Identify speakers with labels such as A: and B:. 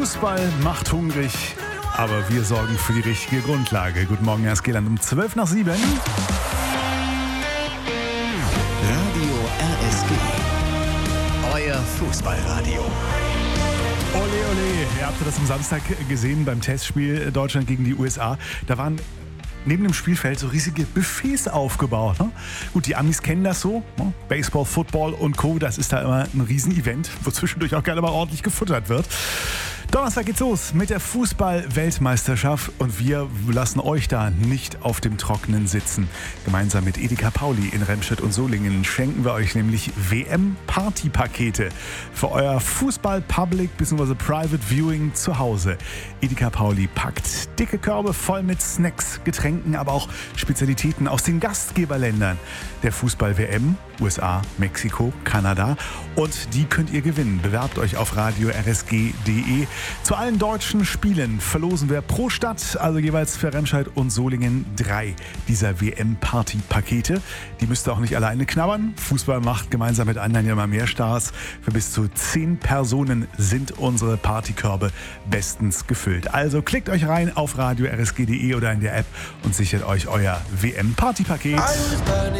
A: Fußball macht hungrig, aber wir sorgen für die richtige Grundlage. Guten Morgen, Herr Skeland, um 7:12.
B: Radio RSG. Euer Fußballradio.
A: Ole, ole. Ihr habt das am Samstag gesehen beim Testspiel Deutschland gegen die USA. Da waren neben dem Spielfeld so riesige Buffets aufgebaut. Ne? Gut, die Amis kennen das so. Ne? Baseball, Football und Co. Das ist da immer ein Riesenevent, wo zwischendurch auch gerne mal ordentlich gefuttert wird. Donnerstag geht's los mit der Fußball-Weltmeisterschaft und wir lassen euch da nicht auf dem Trockenen sitzen. Gemeinsam mit Edeka Pauli in Remscheid und Solingen schenken wir euch nämlich WM-Party-Pakete für euer Fußball-Public bzw. Private Viewing zu Hause. Edeka Pauli packt dicke Körbe voll mit Snacks, Getränken, aber auch Spezialitäten aus den Gastgeberländern der Fußball-WM, USA, Mexiko, Kanada, und die könnt ihr gewinnen. Bewerbt euch auf radio-rsg.de. Zu allen deutschen Spielen verlosen wir pro Stadt, also jeweils für Remscheid und Solingen, 3 dieser WM-Party-Pakete. Die müsst ihr auch nicht alleine knabbern. Fußball macht gemeinsam mit anderen ja immer mehr Spaß. Für bis zu 10 Personen sind unsere Partykörbe bestens gefüllt. Also klickt euch rein auf radio-rsg.de oder in der App und sichert euch euer WM-Party-Paket.